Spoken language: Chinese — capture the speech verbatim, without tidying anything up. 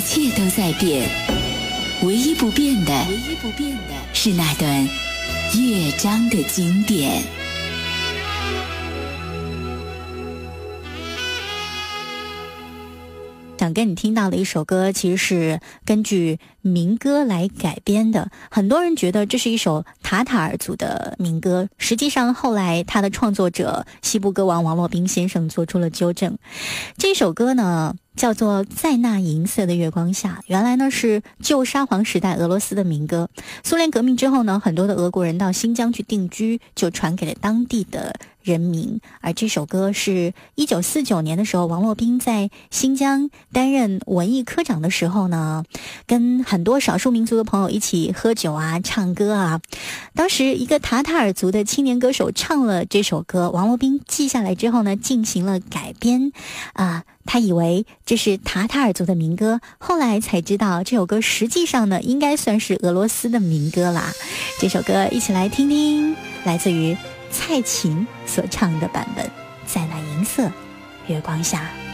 切都在变，唯一不变的，唯一不变的是那段乐章的经典。 想跟你听到的一首歌，其实是根据民歌来改编的。很多人觉得这是一首塔塔尔族的民歌，实际上后来他的创作者西部歌王王洛宾先生做出了纠正。这首歌呢叫做《在那银色的月光下》，原来呢是旧沙皇时代俄罗斯的民歌。苏联革命之后呢，很多的俄国人到新疆去定居，就传给了当地的人民。而这首歌是一九四九年的时候，王洛宾在新疆担任文艺科长的时候呢，跟很多少数民族的朋友一起喝酒啊、唱歌啊。当时一个塔塔尔族的青年歌手唱了这首歌，王洛宾记下来之后呢，进行了改编啊。他以为这是塔塔尔族的民歌，后来才知道这首歌实际上呢，应该算是俄罗斯的民歌啦。这首歌一起来听听，来自于蔡琴所唱的版本，在那银色月光下。